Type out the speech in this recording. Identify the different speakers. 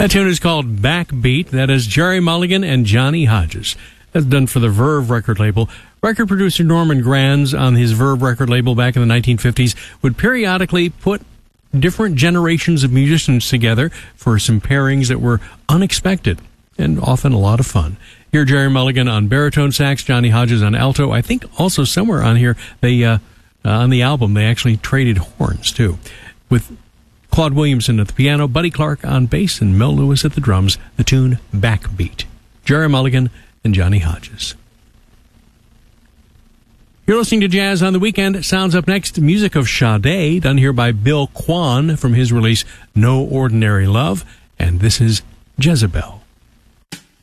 Speaker 1: That tune is called Backbeat. That is Gerry Mulligan and Johnny Hodges. That's done for the Verve record label. Record producer Norman Granz on his Verve record label back in the 1950s would periodically put different generations of musicians together for some pairings that were unexpected and often a lot of fun. Here, Gerry Mulligan on baritone sax, Johnny Hodges on alto. I think also somewhere on here, they on the album, they actually traded horns, too, with Claude Williamson at the piano, Buddy Clark on bass, and Mel Lewis at the drums, the tune Backbeat. Gerry Mulligan and Johnny Hodges. You're listening to Jazz on the Weekend. Sounds up next, music of Sade, done here by Bill Kwan from his release No Ordinary Love, and this is Jezebel.